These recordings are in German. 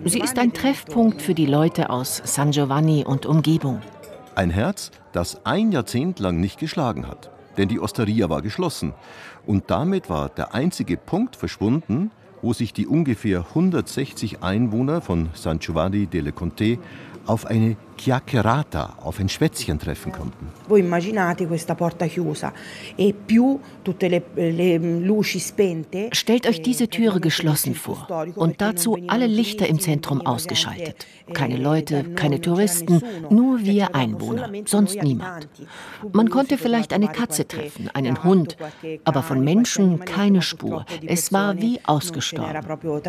Sie ist ein Treffpunkt für die Leute aus San Giovanni und Umgebung. Ein Herz, das ein Jahrzehnt lang nicht geschlagen hat. Denn die Osteria war geschlossen. Und damit war der einzige Punkt verschwunden, wo sich die ungefähr 160 Einwohner von San Giovanni delle Conte auf eine Chiacchierata, auf ein Schwätzchen treffen konnten. Voi immaginate questa porta chiusa e più tutte le luci spente. Stellt euch diese Türe geschlossen vor und dazu alle Lichter im Zentrum ausgeschaltet. Keine Leute, keine Touristen, nur wir Einwohner, sonst niemand. Man konnte vielleicht eine Katze treffen, einen Hund, aber von Menschen keine Spur. Es war wie ausgestorben.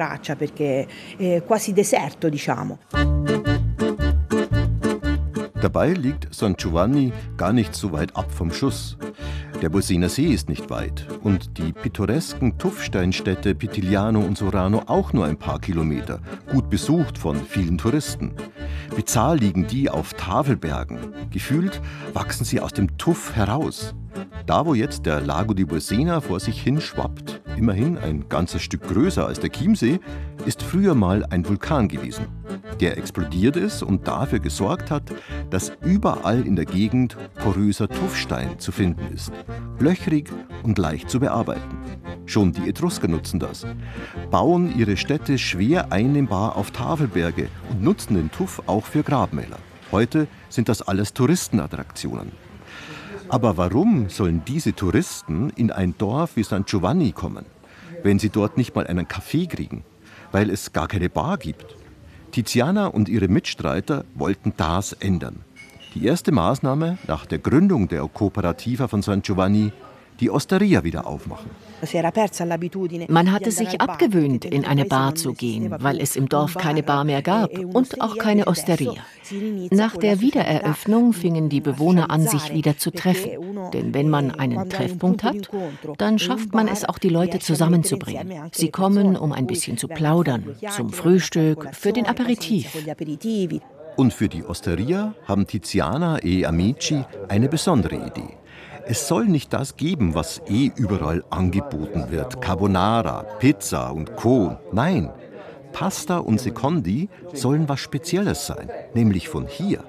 Dabei liegt San Giovanni gar nicht so weit ab vom Schuss. Der Bolsener See ist nicht weit und die pittoresken Tuffsteinstädte Pitigliano und Sorano auch nur ein paar Kilometer, gut besucht von vielen Touristen. Bizarr liegen die auf Tafelbergen. Gefühlt wachsen sie aus dem Tuff heraus. Da, wo jetzt der Lago di Bolsena vor sich hin schwappt, immerhin ein ganzes Stück größer als der Chiemsee, ist früher mal ein Vulkan gewesen. Der explodiert ist und dafür gesorgt hat, dass überall in der Gegend poröser Tuffstein zu finden ist. Löchrig und leicht zu bearbeiten. Schon die Etrusker nutzen das. Bauen ihre Städte schwer einnehmbar auf Tafelberge und nutzen den Tuff auch für Grabmäler. Heute sind das alles Touristenattraktionen. Aber warum sollen diese Touristen in ein Dorf wie San Giovanni kommen, wenn sie dort nicht mal einen Kaffee kriegen, weil es gar keine Bar gibt? Tiziana und ihre Mitstreiter wollten das ändern. Die erste Maßnahme nach der Gründung der Cooperativa von San Giovanni, die Osteria wieder aufmachen. Man hatte sich abgewöhnt, in eine Bar zu gehen, weil es im Dorf keine Bar mehr gab und auch keine Osteria. Nach der Wiedereröffnung fingen die Bewohner an, sich wieder zu treffen. Denn wenn man einen Treffpunkt hat, dann schafft man es auch, die Leute zusammenzubringen. Sie kommen, um ein bisschen zu plaudern, zum Frühstück, für den Aperitif. Und für die Osteria haben Tiziana e Amici eine besondere Idee. Es soll nicht das geben, was überall angeboten wird. Carbonara, Pizza und Co. Nein, Pasta und Secondi sollen was Spezielles sein, nämlich von hier.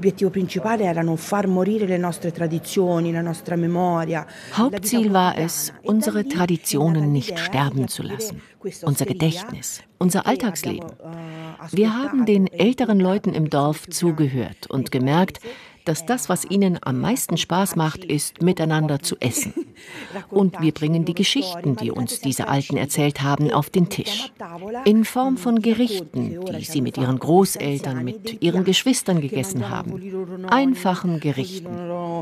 Hauptziel war es, unsere Traditionen nicht sterben zu lassen. Unser Gedächtnis, unser Alltagsleben. Wir haben den älteren Leuten im Dorf zugehört und gemerkt, dass das, was ihnen am meisten Spaß macht, ist, miteinander zu essen. Und wir bringen die Geschichten, die uns diese Alten erzählt haben, auf den Tisch. In Form von Gerichten, die sie mit ihren Großeltern, mit ihren Geschwistern gegessen haben. Einfachen Gerichten.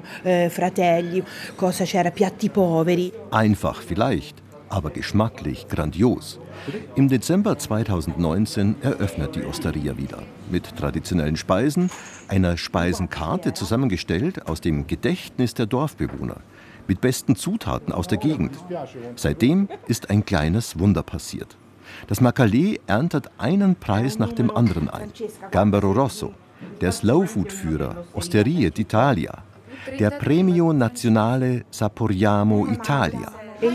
Einfach vielleicht, aber geschmacklich grandios. Im Dezember 2019 eröffnet die Osteria wieder. Mit traditionellen Speisen, einer Speisenkarte zusammengestellt aus dem Gedächtnis der Dorfbewohner. Mit besten Zutaten aus der Gegend. Seitdem ist ein kleines Wunder passiert. Das Macalé erntet einen Preis nach dem anderen ein. Gambero Rosso, der Slow-Food-Führer Osterie d'Italia, der Premio Nazionale Saporiamo Italia.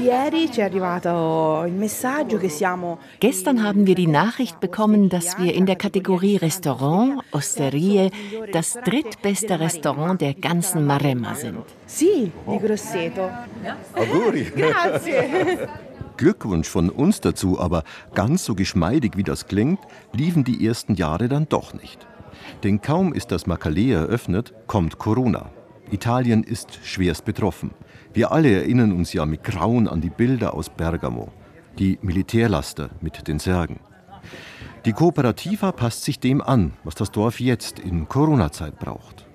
Gestern haben wir die Nachricht bekommen, dass wir in der Kategorie Restaurant, Osterie, das drittbeste Restaurant der ganzen Maremma sind. Sì, di Grosseto. Auguri. Grazie. Glückwunsch von uns dazu, aber ganz so geschmeidig wie das klingt, liefen die ersten Jahre dann doch nicht. Denn kaum ist das Macalé eröffnet, kommt Corona. Italien ist schwerst betroffen. Wir alle erinnern uns ja mit Grauen an die Bilder aus Bergamo. Die Militärlaster mit den Särgen. Die Cooperativa passt sich dem an, was das Dorf jetzt in Corona-Zeit braucht.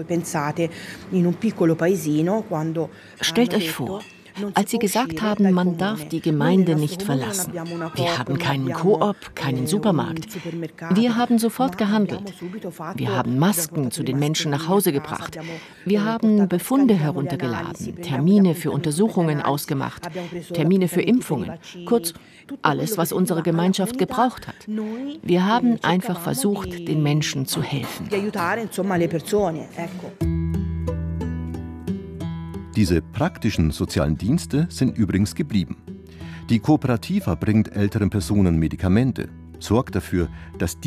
Stellt euch vor, als sie gesagt haben, man darf die Gemeinde nicht verlassen. Wir haben keinen Koop, keinen Supermarkt. Wir haben sofort gehandelt. Wir haben Masken zu den Menschen nach Hause gebracht. Wir haben Befunde heruntergeladen, Termine für Untersuchungen ausgemacht, Termine für Impfungen. Kurz, alles, was unsere Gemeinschaft gebraucht hat. Wir haben einfach versucht, den Menschen zu helfen. Diese praktischen sozialen Dienste sind übrigens geblieben. Die Cooperativa bringt älteren Personen Medikamente, sorgt dafür, dass